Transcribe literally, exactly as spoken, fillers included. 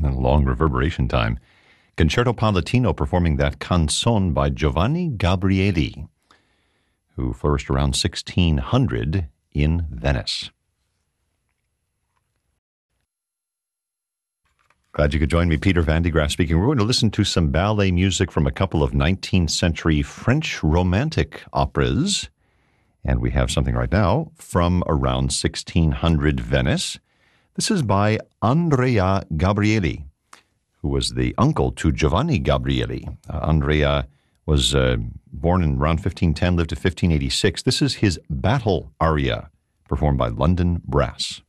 long reverberation time. Concerto Palatino performing that Canzone by Giovanni Gabrieli, who flourished around sixteen hundred in Venice. Glad you could join me, Peter Van de Graaff speaking. We're going to listen to some ballet music from a couple of nineteenth century French Romantic operas. And we have something right now from around sixteen hundred Venice. This is by Andrea Gabrieli, who was the uncle to Giovanni Gabrieli. Uh, Andrea was uh, born in around fifteen ten, lived to fifteen eighty-six. This is his battle aria, performed by London Brass.